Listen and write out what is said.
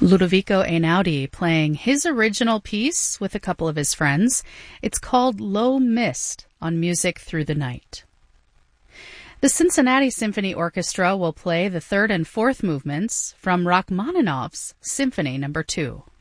Ludovico Einaudi playing his original piece with a couple of his friends. It's called Low Mist on Music Through the Night. The Cincinnati Symphony Orchestra will play the third and fourth movements from Rachmaninoff's Symphony No. 2.